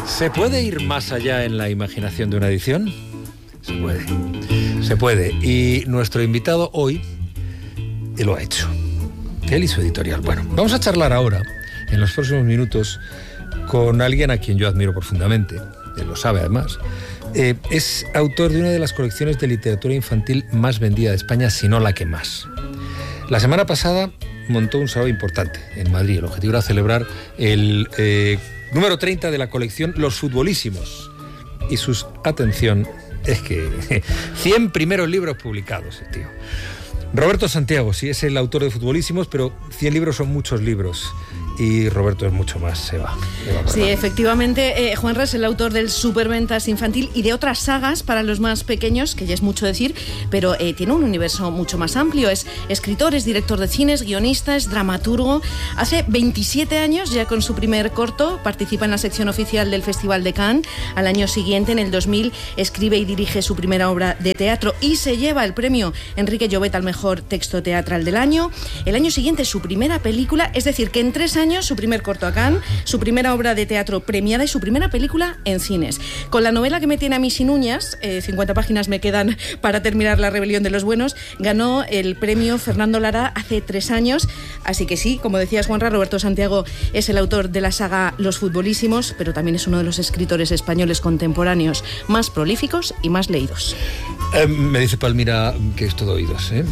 ¿Se puede ir más allá en la imaginación de una edición? Se puede. Se puede. Y nuestro invitado hoy lo ha hecho. Él y su editorial. Bueno, vamos a charlar ahora, en los próximos minutos, con alguien a quien yo admiro profundamente. Él lo sabe, además. Es autor de una de las colecciones de literatura infantil más vendida de España, si no la que más. La semana pasada montó un sábado importante en Madrid. El objetivo era celebrar el número 30 de la colección Los Futbolísimos. Y sus, atención, es que 100 primeros libros publicados, tío. Roberto Santiago, sí, es el autor de Futbolísimos, pero 100 libros son muchos libros. Y Roberto es mucho más, Eva. Sí, efectivamente, Juanra es el autor del Superventas Infantil y de otras sagas para los más pequeños, que ya es mucho decir, pero tiene un universo mucho más amplio. Es escritor, es director de cines, guionista, es dramaturgo. Hace 27 años, ya con su primer corto, participa en la sección oficial del Festival de Cannes. Al año siguiente, en el 2000, escribe y dirige su primera obra de teatro y se lleva el premio Enrique Llobet al mejor texto teatral del año. El año siguiente, su primera película, es decir, que en 3 años su primer corto a Cannes, su primera obra de teatro premiada y su primera película en cines. Con la novela que me tiene a mí sin uñas, 50 páginas me quedan para terminar La rebelión de los buenos, ganó el premio Fernando Lara hace 3 años. Así que sí, como decías, Juanra, Roberto Santiago es el autor de la saga Los Futbolísimos, pero también es uno de los escritores españoles contemporáneos más prolíficos y más leídos. Me dice Palmira que es todo oídos, ¿eh?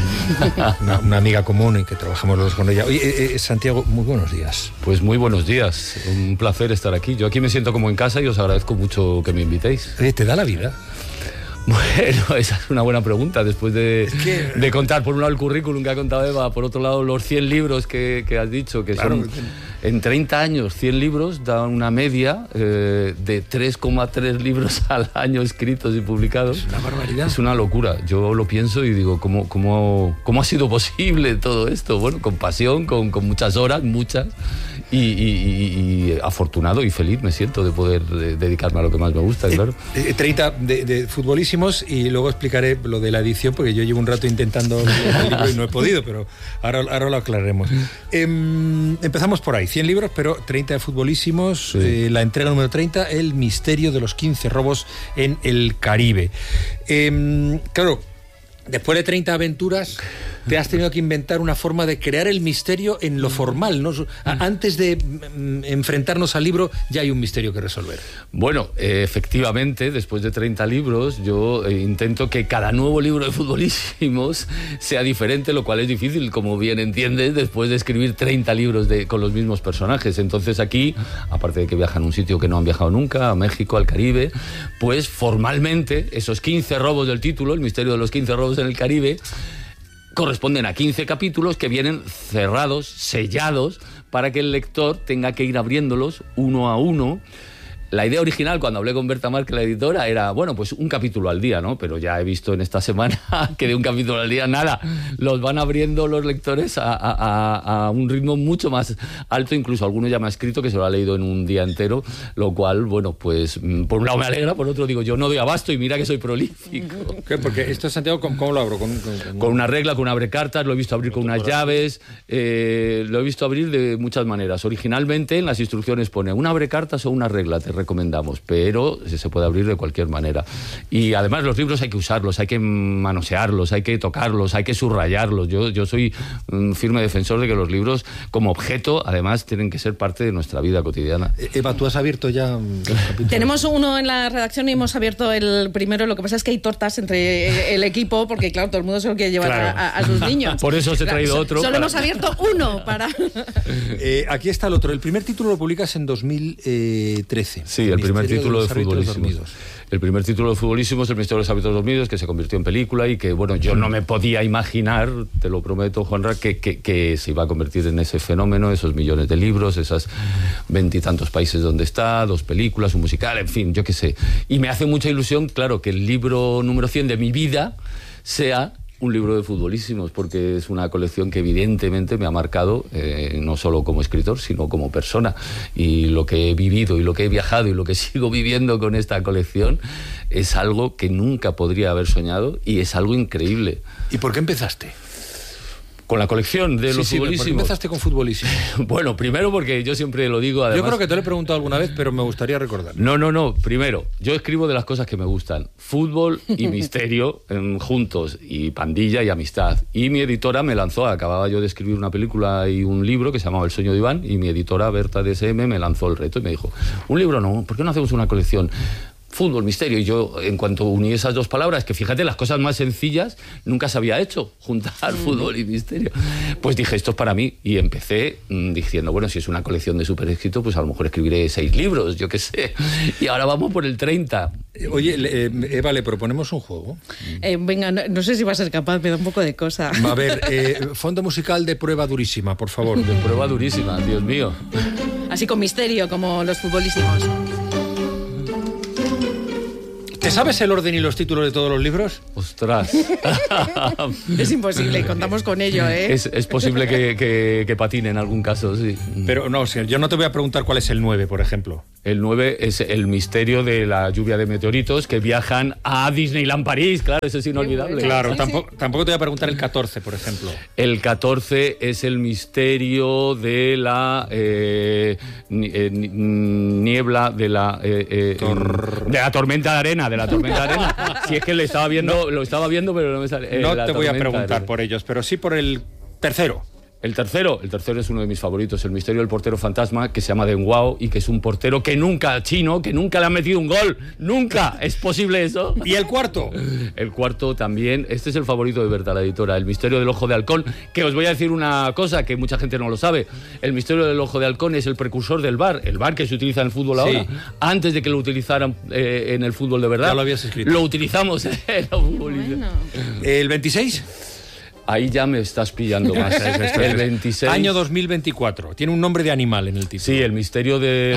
una amiga común y que trabajamos los dos con ella. Oye, Santiago, muy buenos días. Pues muy buenos días, un placer estar aquí. Yo aquí me siento como en casa y os agradezco mucho que me invitéis. Oye, ¿te da la vida? Bueno, esa es una buena pregunta. Después de contar, por un lado, el currículum que ha contado Eva, por otro lado, los 100 libros que has dicho, que claro, son en 30 años, 100 libros, da una media de 3,3 libros al año escritos y publicados. Es una barbaridad. Es una locura. Yo lo pienso y digo, ¿cómo ha sido posible todo esto? Bueno, con pasión, con muchas horas, muchas. Y afortunado y feliz me siento de poder dedicarme a lo que más me gusta, claro. 30 de futbolísimos y luego explicaré lo de la edición, porque yo llevo un rato intentando el libro y no he podido, pero ahora lo aclararemos. Empezamos por ahí, 100 libros, pero 30 de futbolísimos, sí. La entrega número 30, El misterio de los 15 robos en el Caribe. Claro, después de 30 aventuras, te has tenido que inventar una forma de crear el misterio en lo formal, ¿no? Antes de enfrentarnos al libro, ya hay un misterio que resolver. Bueno, efectivamente, después de 30 libros, yo intento que cada nuevo libro de Futbolísimos sea diferente, lo cual es difícil, como bien entiendes, después de escribir 30 libros con los mismos personajes. Entonces aquí, aparte de que viajan a un sitio que no han viajado nunca, a México, al Caribe, pues formalmente esos 15 robos del título, el misterio de los 15 robos en el Caribe, corresponden a 15 capítulos que vienen cerrados, sellados, para que el lector tenga que ir abriéndolos uno a uno. La idea original, cuando hablé con Berta Márquez, la editora, era, bueno, pues un capítulo al día, ¿no? Pero ya he visto en esta semana que de un capítulo al día, nada. Los van abriendo los lectores a un ritmo mucho más alto. Incluso alguno ya me ha escrito que se lo ha leído en un día entero, lo cual, bueno, pues por un lado me alegra, por otro digo, yo no doy abasto y mira que soy prolífico. ¿Qué? Porque esto, Santiago, ¿cómo lo abro? Con una regla, con un abrecartas, lo he visto abrir con unas llaves, lo he visto abrir de muchas maneras. Originalmente en las instrucciones pone un abrecartas o una regla, te recomendamos, pero se puede abrir de cualquier manera. Y además los libros hay que usarlos, hay que manosearlos, hay que tocarlos, hay que subrayarlos. Yo soy un firme defensor de que los libros, como objeto, además tienen que ser parte de nuestra vida cotidiana. Eva, ¿tú has abierto ya un capítulo? Tenemos uno en la redacción y hemos abierto el primero. Lo que pasa es que hay tortas entre el equipo, porque claro, todo el mundo se lo quiere llevar a sus niños. Por eso os he traído otro. Solo hemos abierto uno para... Aquí está el otro. El primer título lo publicas en 2013. Sí, el primer título de Futbolísimos. El primer título de Futbolísimos, El misterio de los hábitos dormidos, que se convirtió en película y que, bueno, yo no me podía imaginar, te lo prometo, Juanra, que se iba a convertir en ese fenómeno, esos millones de libros, esas 20 y tantos países donde está, 2 películas, un musical, en fin, yo qué sé. Y me hace mucha ilusión, claro, que el libro número 100 de mi vida sea un libro de Futbolísimos, porque es una colección que evidentemente me ha marcado, no solo como escritor, sino como persona. Y lo que he vivido y lo que he viajado y lo que sigo viviendo con esta colección es algo que nunca podría haber soñado y es algo increíble. ¿Y por qué empezaste? Con la colección de los futbolísimos. ¿Por qué empezaste con futbolísimos? Bueno, primero porque yo siempre lo digo, además... Yo creo que te lo he preguntado alguna vez, pero me gustaría recordar. No. Primero, yo escribo de las cosas que me gustan. Fútbol y misterio juntos, y pandilla y amistad. Y mi editora me lanzó, acababa yo de escribir una película y un libro que se llamaba El sueño de Iván, y mi editora, Berta DSM, me lanzó el reto y me dijo, un libro no, ¿por qué no hacemos una colección? Fútbol, misterio. Y yo, en cuanto uní esas dos palabras, que fíjate, las cosas más sencillas nunca se había hecho, juntar fútbol y misterio. Pues dije, esto es para mí. Y empecé diciendo, bueno, si es una colección de súper éxito, pues a lo mejor escribiré 6 libros, yo qué sé. Y ahora vamos por el 30. Oye, Eva, ¿le proponemos un juego? Venga, no sé si va a ser capaz, me da un poco de cosa. A ver, fondo musical de prueba durísima, por favor. De prueba durísima, Dios mío. Así con misterio, como los futbolísimos. ¿Te sabes el orden y los títulos de todos los libros? ¡Ostras! Es imposible, contamos con ello, ¿eh? Es posible que patine en algún caso, sí. Pero no, yo no te voy a preguntar cuál es el 9, por ejemplo. El 9 es el misterio de la lluvia de meteoritos que viajan a Disneyland París, claro, eso es inolvidable. Bueno. Claro, Sí, tampoco te voy a preguntar el 14, por ejemplo. El 14 es el misterio de la niebla, de la tormenta de arena, Si es que lo estaba viendo, pero no me sale. No te voy a preguntar por ellos, pero sí por el tercero. El tercero es uno de mis favoritos, el misterio del portero fantasma, que se llama Deng Wao, y que es un portero que nunca le ha metido un gol. ¡Nunca! ¿Es posible eso? ¿Y el cuarto? El cuarto también, este es el favorito de Berta, la editora, el misterio del ojo de halcón, que os voy a decir una cosa que mucha gente no lo sabe. El misterio del ojo de halcón es el precursor del VAR, el VAR que se utiliza en el fútbol ahora. Antes de que lo utilizaran en el fútbol de verdad. Ya lo habías escrito. Lo utilizamos en el fútbol. Bueno. ¿El 26? Ahí ya me estás pillando más. El 26. Año 2024. Tiene un nombre de animal en el título. Sí, el misterio de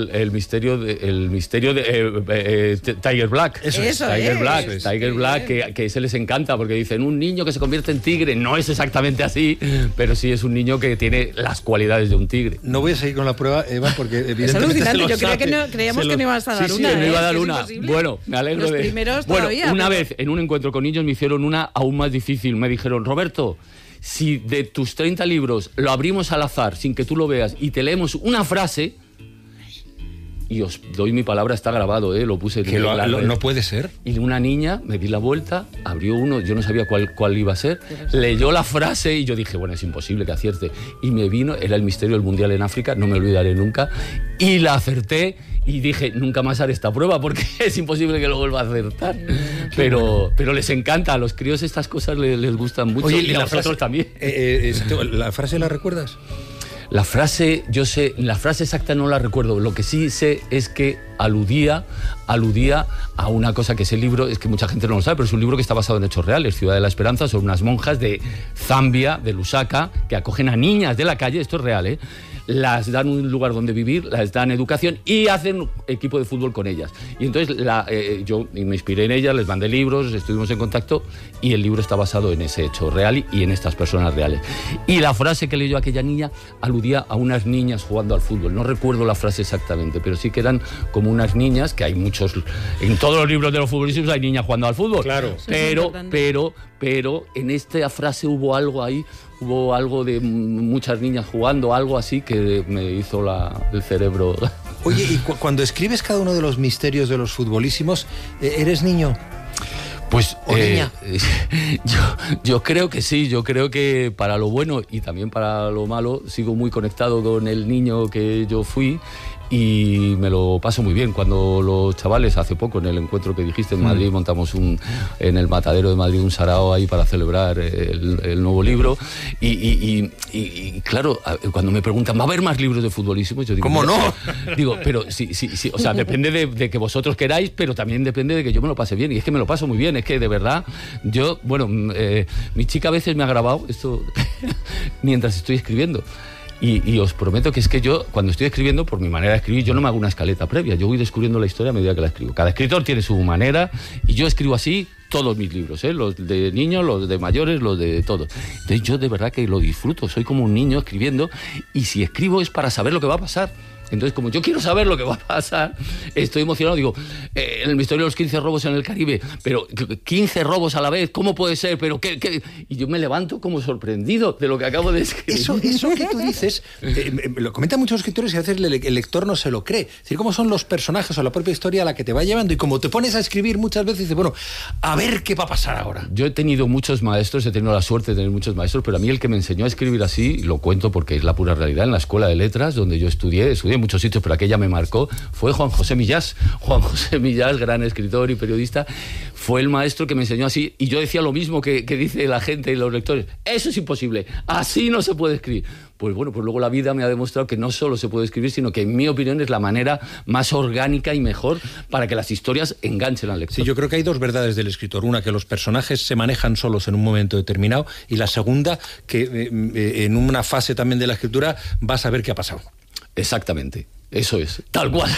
Tiger Black. Tiger Black, que se les encanta porque dicen un niño que se convierte en tigre. No es exactamente así, pero sí es un niño que tiene las cualidades de un tigre. No voy a seguir con la prueba, Eva, porque evidentemente es alucinante. Yo creía creíamos que no ibas a dar una. Sí, no iba a dar es una. imposible. Bueno, me alegro Los primeros todavía. Una vez en un encuentro con niños me hicieron una aún más difícil. Me dijeron, Roberto, si de tus 30 libros lo abrimos al azar sin que tú lo veas y te leemos una frase, y os doy mi palabra, está grabado, lo puse en la red. No puede ser. Y una niña, me di la vuelta, abrió uno, yo no sabía cuál iba a ser, leyó la frase y yo dije, bueno, es imposible que acierte. Y me vino, era el misterio del Mundial en África, no me olvidaré nunca, y la acerté y dije, nunca más haré esta prueba porque es imposible que lo vuelva a acertar. Pero les encanta, a los críos estas cosas les gustan mucho. Oye, y a nosotros también. ¿La frase la recuerdas? La frase, la frase exacta no la recuerdo. Lo que sí sé es que aludía a una cosa que ese libro, es que mucha gente no lo sabe, pero es un libro que está basado en hechos reales. Ciudad de la Esperanza, son unas monjas de Zambia, de Lusaka, que acogen a niñas de la calle, esto es real, las dan un lugar donde vivir, las dan educación y hacen equipo de fútbol con ellas. Y entonces yo me inspiré en ellas, les mandé libros, estuvimos en contacto y el libro está basado en ese hecho real y en estas personas reales. Y la frase que leyó aquella niña aludía a unas niñas jugando al fútbol. No recuerdo la frase exactamente, pero sí que eran como unas niñas, que hay muchos, en todos los libros de los futbolistas hay niñas jugando al fútbol. Claro. Pero en esta frase hubo algo ahí, hubo algo de muchas niñas jugando, algo así que me hizo el cerebro. Oye, y cuando escribes cada uno de los misterios de los futbolísimos, ¿eres niño? Pues ¿O niña? Yo creo que sí, yo creo que para lo bueno y también para lo malo sigo muy conectado con el niño que yo fui. Y me lo paso muy bien. Cuando los chavales, hace poco, en el encuentro que dijiste en Madrid, montamos en el Matadero de Madrid un sarao ahí para celebrar el nuevo libro. Y claro, cuando me preguntan, ¿va a haber más libros de futbolísimos? Yo digo, ¿cómo no? Digo, pero sí. O sea, depende de que vosotros queráis, pero también depende de que yo me lo pase bien. Y es que me lo paso muy bien. Es que de verdad, mi chica a veces me ha grabado esto mientras estoy escribiendo. Y os prometo que es que yo, cuando estoy escribiendo, por mi manera de escribir, yo no me hago una escaleta previa. Yo voy descubriendo la historia a medida que la escribo. Cada escritor tiene su manera y yo escribo así todos mis libros, los de niños, los de mayores, los de todos. Entonces yo de verdad que lo disfruto. Soy como un niño escribiendo y si escribo es para saber lo que va a pasar. Entonces, como yo quiero saber lo que va a pasar, estoy emocionado. Digo, en el misterio de los 15 robos en el Caribe, pero 15 robos a la vez, ¿cómo puede ser? Pero ¿qué? Y yo me levanto como sorprendido de lo que acabo de escribir. Eso que tú dices, lo comentan muchos escritores y a veces el lector no se lo cree. Es decir, cómo son los personajes o la propia historia a la que te va llevando, y como te pones a escribir muchas veces, dices, bueno, a ver qué va a pasar ahora. Yo he tenido muchos maestros, he tenido la suerte de tener muchos maestros, pero a mí el que me enseñó a escribir así, lo cuento porque es la pura realidad, en la Escuela de Letras, donde yo estudié en muchos sitios, pero aquella me marcó, fue Juan José Millás. Juan José Millás, gran escritor y periodista, fue el maestro que me enseñó así, y yo decía lo mismo que dice la gente y los lectores: eso es imposible, así no se puede escribir. Pues bueno, pues luego la vida me ha demostrado que no solo se puede escribir, sino que en mi opinión es la manera más orgánica y mejor para que las historias enganchen al lector. Sí, yo creo que hay dos verdades del escritor. Una, que los personajes se manejan solos en un momento determinado, y la segunda, que en una fase también de la escritura vas a ver qué ha pasado. Exactamente. Eso es, tal cual.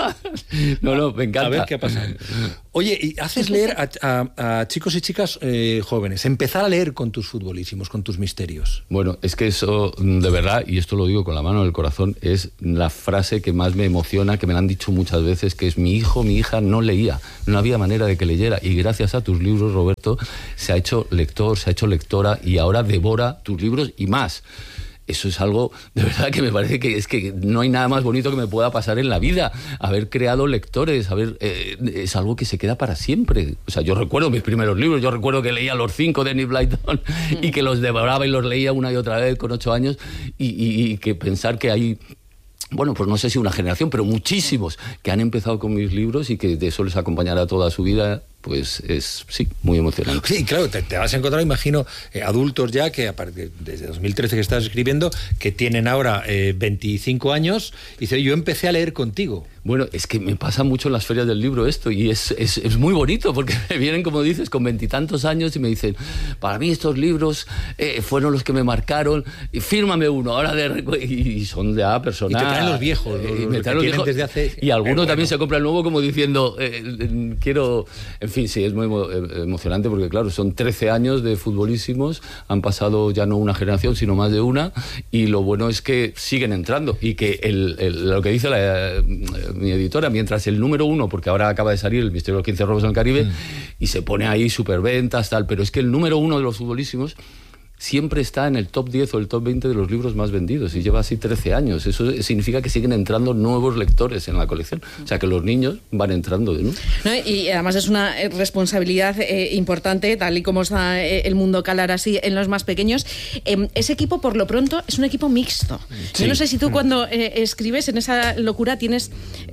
No, me encanta. A ver qué ha pasado. Oye, y haces leer a chicos y chicas jóvenes, empezar a leer con tus futbolísimos, con tus misterios. Bueno, es que eso, de verdad, y esto lo digo con la mano en el corazón, es la frase que más me emociona, que me la han dicho muchas veces, que es: mi hijo, mi hija no leía, no había manera de que leyera, y gracias a tus libros, Roberto, se ha hecho lector, se ha hecho lectora, y ahora devora tus libros y más. Eso es algo, de verdad, que me parece que es que no hay nada más bonito que me pueda pasar en la vida. Haber creado lectores, es algo que se queda para siempre. O sea, yo recuerdo mis primeros libros, yo recuerdo que leía Los 5 de Enid Blyton y que los devoraba y los leía una y otra vez con 8 años, y que pensar que hay... Bueno, pues no sé si una generación, pero muchísimos que han empezado con mis libros y que de eso les acompañará toda su vida, pues es, sí, muy emocionante. Sí, claro, te vas a encontrar, imagino, adultos ya que desde 2013 que estás escribiendo, que tienen ahora 25 años, y dice: yo empecé a leer contigo. Bueno, es que me pasa mucho en las ferias del libro esto, y es muy bonito, porque me vienen, como dices, con 20 y tantos años y me dicen: para mí estos libros fueron los que me marcaron, y fírmame uno, ahora y son de personas. Y te traen los viejos, me traen los viejos desde hace... Y alguno también se compra el nuevo, como diciendo, quiero... En fin, sí, es muy emocionante, porque claro, son 13 años de futbolísimos, han pasado ya no una generación, sino más de una, y lo bueno es que siguen entrando, y que lo que dice mi editora, mientras el número 1, porque ahora acaba de salir El misterio de los 15 robos en el Caribe, y se pone ahí superventas, tal, pero es que el número 1 de los futbolísimos siempre está en el top 10 o el top 20 de los libros más vendidos, y lleva así 13 años. Eso significa que siguen entrando nuevos lectores en la colección. O sea, que los niños van entrando, ¿no? Y además es una responsabilidad importante, tal y como está el mundo calar así en los más pequeños. Ese equipo, por lo pronto, es un equipo mixto. Sí. Yo no sé si tú cuando escribes en esa locura tienes,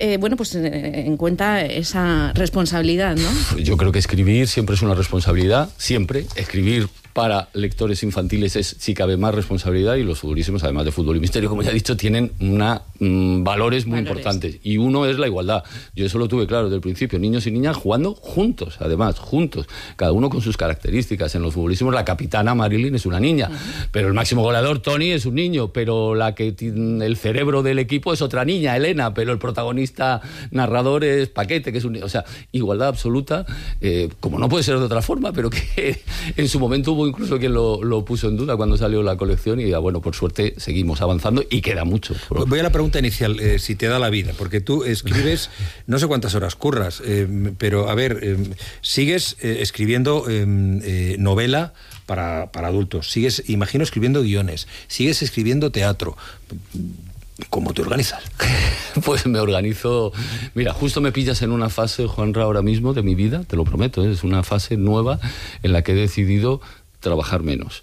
en cuenta esa responsabilidad, ¿no? Yo creo que escribir siempre es una responsabilidad, siempre. Escribir para lectores infantiles es, si cabe, más responsabilidad, y los futbolísimos, además de fútbol y misterio, como ya he dicho, tienen valores muy importantes, y uno es la igualdad. Yo eso lo tuve claro desde el principio: niños y niñas jugando juntos, además, juntos, cada uno con sus características. En los futbolísimos la capitana Marilyn es una niña, pero el máximo goleador Tony es un niño, pero la que tiene el cerebro del equipo es otra niña, Elena, pero el protagonista narrador es Paquete, que es un niño. O sea, igualdad absoluta, como no puede ser de otra forma, pero que en su momento hubo incluso quien lo puso en duda cuando salió la colección, y bueno, por suerte seguimos avanzando y queda mucho. Voy a la pregunta inicial, si te da la vida, porque tú escribes, no sé cuántas horas curras, pero a ver, sigues escribiendo novela para adultos, sigues, imagino, escribiendo guiones, sigues escribiendo teatro. ¿Cómo te organizas? Pues me organizo... Mira, justo me pillas en una fase, Juanra, ahora mismo de mi vida, te lo prometo, es una fase nueva en la que he decidido trabajar menos.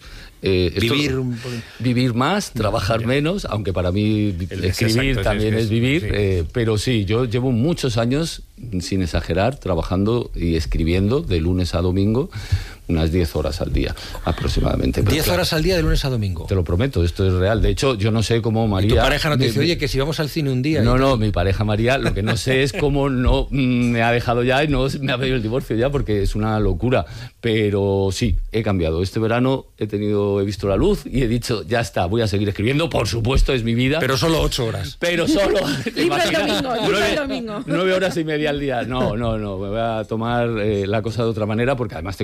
Vivir más, trabajar menos, aunque para mí escribir también es vivir, sí. Pero sí, yo llevo muchos años, sin exagerar, trabajando y escribiendo de lunes a domingo, unas 10 horas al día aproximadamente. 10 horas al día de lunes a domingo. Te lo prometo, esto es real. De hecho, yo no sé cómo María... ¿Y tu pareja no te dice, oye, que si vamos al cine un día? No, mi pareja María, lo que no sé es cómo no me ha dejado ya y no me ha pedido el divorcio ya, porque es una locura. Pero sí, he cambiado. Este verano he visto la luz y he dicho, ya está, voy a seguir escribiendo. Por supuesto, es mi vida. Pero solo 8 horas. Pero solo... Libro el domingo. 9 horas y media al día. No, me voy a tomar la cosa de otra manera, porque además tengo muchos proyectos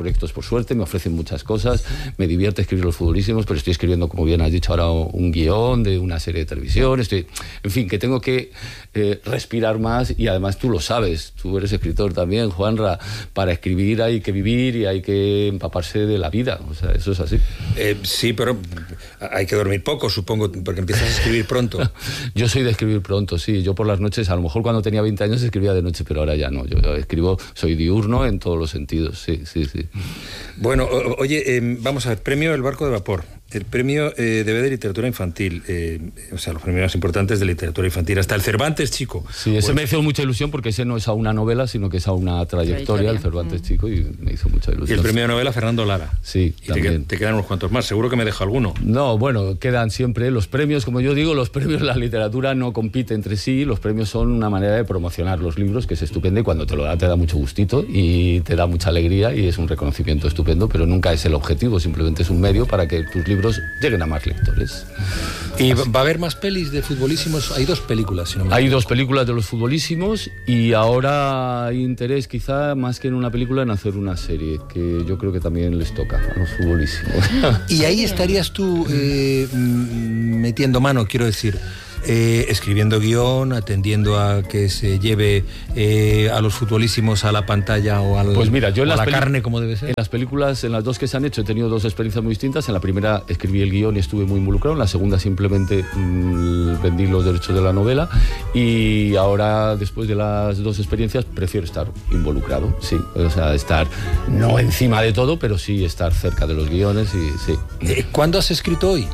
proyectos, por suerte, me ofrecen muchas cosas, me divierte escribir los futbolísimos, pero estoy escribiendo, como bien has dicho ahora, un guión de una serie de televisión, en fin, que tengo que respirar más, y además tú lo sabes, tú eres escritor también, Juanra, para escribir hay que vivir y hay que empaparse de la vida, o sea, eso es así. Sí, pero hay que dormir poco, supongo, porque empiezas a escribir pronto. Yo soy de escribir pronto, sí, yo por las noches, a lo mejor cuando tenía 20 años escribía de noche, pero ahora ya no, yo escribo, soy diurno en todos los sentidos, sí. Bueno, oye, vamos a ver, premio El Barco de Vapor, el premio de literatura infantil, o sea, los premios más importantes de literatura infantil, hasta el Cervantes Chico. Sí, ese me hizo mucha ilusión porque ese no es a una novela, sino que es a una trayectoria, el Cervantes Chico, y me hizo mucha ilusión. Y el premio de novela Fernando Lara. Sí, y también. te quedan unos cuantos más, seguro que me dejo alguno. No, bueno, quedan siempre los premios, como yo digo, los premios, la literatura no compite entre sí, los premios son una manera de promocionar los libros, que es estupendo, y cuando te lo da te da mucho gustito y te da mucha alegría y es un reconocimiento estupendo, pero nunca es el objetivo, simplemente es un medio para que tus libros lleguen a más lectores. ¿Y va a haber más pelis de futbolísimos? Hay 2 películas, si no me Hay equivoco. 2 películas de los futbolísimos y ahora hay interés quizá más que en una película en hacer una serie, que yo creo que también les toca a los futbolísimos. Y ahí estarías tú metiendo mano, quiero decir, escribiendo guión, atendiendo a que se lleve a los futbolísimos a la pantalla o pues mira, yo a la carne, como debe ser. En las películas, en las 2 que se han hecho, he tenido 2 experiencias muy distintas. En la primera escribí el guión y estuve muy involucrado. En la segunda simplemente vendí los derechos de la novela. Y ahora, después de las 2 experiencias, prefiero estar involucrado, sí. O sea, estar no encima de todo, pero sí estar cerca de los guiones y sí. ¿Cuándo has escrito hoy?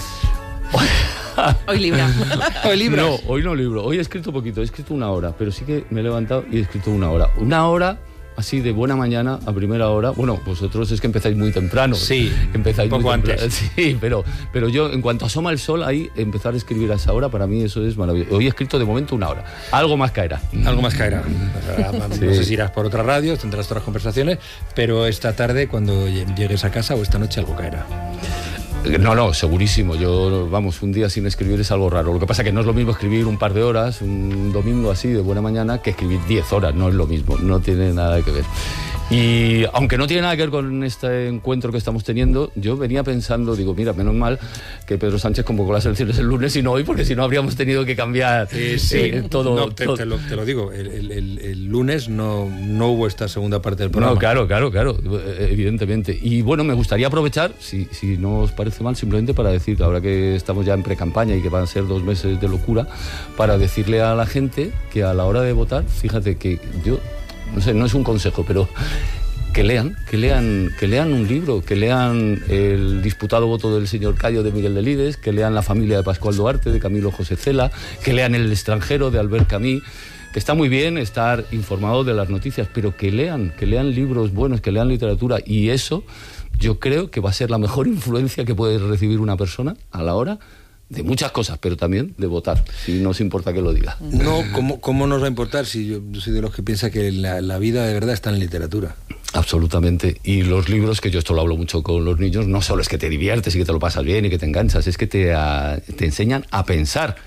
Hoy libra. Hoy libras. No, hoy no libro. Hoy he escrito poquito, he escrito 1 hora, pero sí que me he levantado y he escrito 1 hora. 1 hora así de buena mañana a primera hora. Bueno, vosotros es que empezáis muy temprano. Sí, empezáis un poco muy temprano. antes. Sí, pero yo, en cuanto asoma el sol, ahí empezar a escribir a esa hora, para mí eso es maravilloso. Hoy he escrito de momento 1 hora. Algo más caerá. Algo más caerá. Sí. No sé si irás por otra radio, tendrás otras conversaciones, pero esta tarde, cuando llegues a casa, o esta noche, algo caerá. No, segurísimo. Yo, vamos, un día sin escribir es algo raro. Lo que pasa es que no es lo mismo escribir un par de horas, un domingo así de buena mañana, que escribir 10 horas. No es lo mismo, no tiene nada que ver. Y aunque no tiene nada que ver con este encuentro que estamos teniendo, yo venía pensando, digo, mira, menos mal que Pedro Sánchez convocó las elecciones el lunes y no hoy, porque si no habríamos tenido que cambiar todo. No, te lo digo, el lunes no hubo esta segunda parte del programa. No, claro, evidentemente. Y bueno, me gustaría aprovechar, si no os parece mal, simplemente para decir, ahora que estamos ya en pre-campaña y que van a ser 2 meses de locura, para decirle a la gente que a la hora de votar, fíjate que yo, no sé, no es un consejo, pero que lean un libro, que lean El disputado voto del señor Cayo de Miguel Delibes, que lean La familia de Pascual Duarte de Camilo José Cela, que lean El extranjero de Albert Camus. Que está muy bien estar informado de las noticias, pero que lean libros buenos, que lean literatura, y eso yo creo que va a ser la mejor influencia que puede recibir una persona a la hora de muchas cosas, pero también de votar, si no os importa que lo diga. No, ¿cómo nos va a importar si yo soy de los que piensa que la vida de verdad está en literatura? Absolutamente. Y los libros, que yo esto lo hablo mucho con los niños, no solo es que te diviertes y que te lo pasas bien y que te enganchas, es que te enseñan a pensar,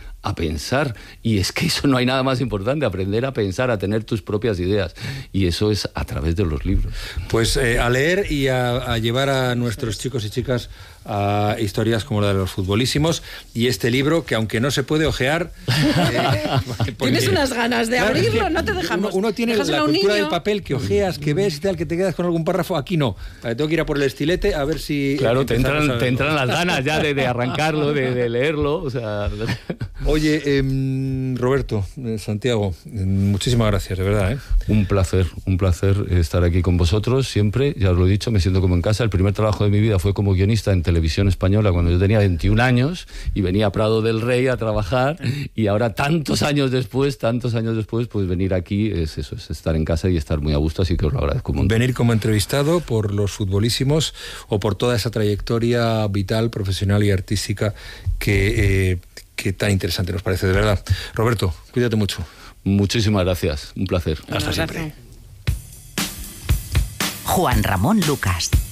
y es que eso no hay nada más importante, aprender a pensar, a tener tus propias ideas, y eso es a través de los libros. Pues a leer y a llevar a nuestros chicos y chicas a historias como la de los futbolísimos, y este libro que aunque no se puede ojear tienes unas ganas de abrirlo, no te dejamos. Uno tiene la cultura del papel, que ojeas, que ves y tal, que te quedas con algún párrafo. Aquí no, tengo que ir a por el estilete a ver si... Claro, te entran las ganas ya de arrancarlo, de leerlo, o sea... Oye, Roberto, Santiago, muchísimas gracias, de verdad. Un placer estar aquí con vosotros siempre, ya os lo he dicho, me siento como en casa. El primer trabajo de mi vida fue como guionista en Televisión Española cuando yo tenía 21 años y venía a Prado del Rey a trabajar, y ahora tantos años después, pues venir aquí es eso, es estar en casa y estar muy a gusto, así que os lo agradezco un montón. Venir como entrevistado por los futbolísimos o por toda esa trayectoria vital, profesional y artística que tan interesante nos parece, de verdad. Roberto, cuídate mucho. Muchísimas gracias, un placer. Hasta siempre. Juan Ramón Lucas.